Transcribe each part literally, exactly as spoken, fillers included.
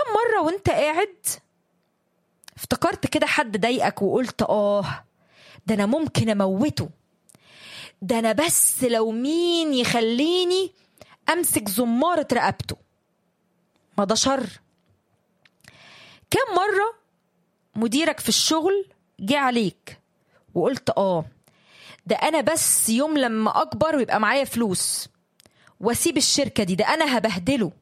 كم مرة وانت قاعد افتكرت كده حد ضايقك وقلت اه ده انا ممكن اموته، ده انا بس لو مين يخليني امسك زمارة رقبته، ما ده شر. كم مرة مديرك في الشغل جه عليك وقلت اه ده انا بس يوم لما اكبر ويبقى معايا فلوس واسيب الشركة دي، ده انا هبهدله.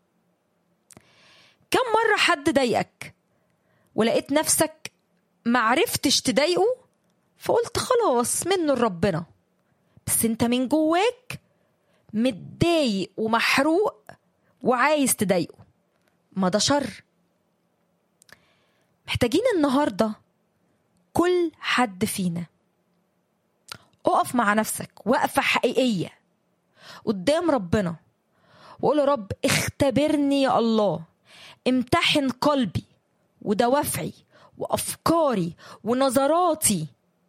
كم مرة حد ضايقك ولقيت نفسك معرفتش تضايقه فقلت خلاص منه لربنا، بس انت من جواك متضايق ومحروق وعايز تضايقه، ما ده شر. محتاجين النهاردة كل حد فينا اقف مع نفسك وقفة حقيقية قدام ربنا وقول يا رب اختبرني يا الله، امتحن قلبي ودوافعي وأفكاري ونظراتي،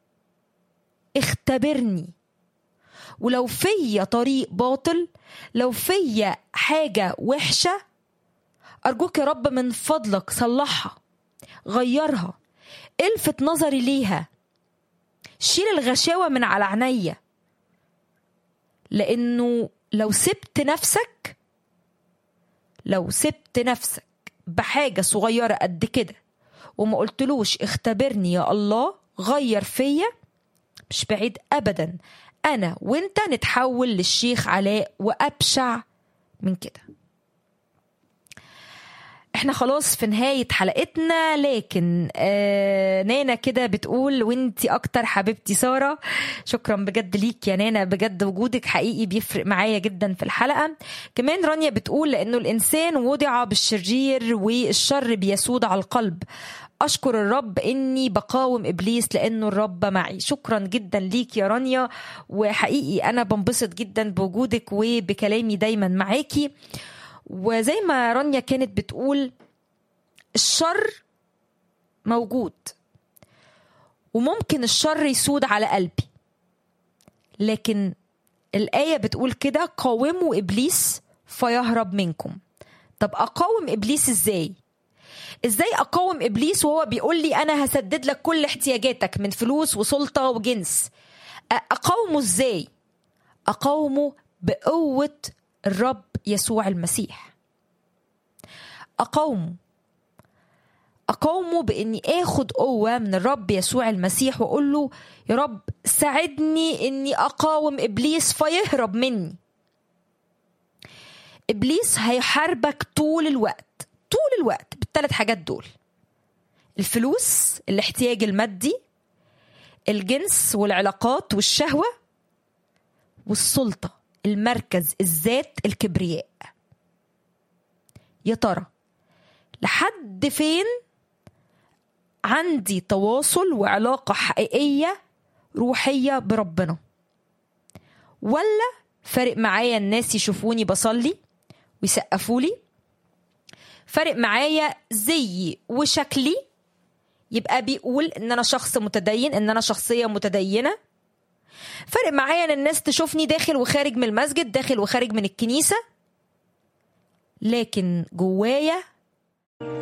اختبرني، ولو فيا طريق باطل، لو فيا حاجة وحشة، أرجوك يا رب من فضلك صلحها، غيرها، الفت نظري ليها، شيل الغشاوة من على عينيا. لأنه لو سبت نفسك لو سبت نفسك بحاجة صغيرة قد كده وما قلتلوش اختبرني يا الله غير فيا، مش بعيد أبدا أنا وانت نتحول للشيخ علاء وأبشع من كده. احنا خلاص في نهاية حلقتنا، لكن آه نانا كده بتقول وانتي اكتر حبيبتي سارة. شكرا بجد ليك يا نانا، بجد وجودك حقيقي بيفرق معايا جدا في الحلقة. كمان رانيا بتقول لانه الانسان وضع بالشرير والشر بيسود على القلب، أشكر الرب إني بقاوم إبليس لأنه الرب معي. شكرا جدا ليك يا رانيا، وحقيقي أنا بنبسط جدا بوجودك وبكلامي دايما معاكي. وزي ما رانيا كانت بتقول الشر موجود وممكن الشر يسود على قلبي، لكن الآية بتقول كده قاوموا إبليس فيهرب منكم. طب أقاوم إبليس إزاي؟ إزاي أقاوم إبليس وهو بيقول لي أنا هسدد لك كل احتياجاتك من فلوس وسلطة وجنس؟ أقاومه إزاي؟ أقاومه بقوة الرب يسوع المسيح. أقاومه أقاومه بإني آخد قوة من الرب يسوع المسيح وأقول له يا رب ساعدني إني أقاوم إبليس فيهرب مني. إبليس هيحاربك طول الوقت طول الوقت بالثلاث حاجات دول: الفلوس، الاحتياج المادي، الجنس والعلاقات والشهوة، والسلطة، المركز، الذات، الكبرياء. يا ترى لحد فين عندي تواصل وعلاقة حقيقية روحية بربنا؟ ولا فارق معايا الناس يشوفوني بصلي ويسقفولي؟ فارق معايا زيي وشكلي يبقى بيقول ان انا شخص متدين، ان انا شخصية متدينة؟ فارق معايا ان الناس تشوفني داخل وخارج من المسجد، داخل وخارج من الكنيسة، لكن جوايا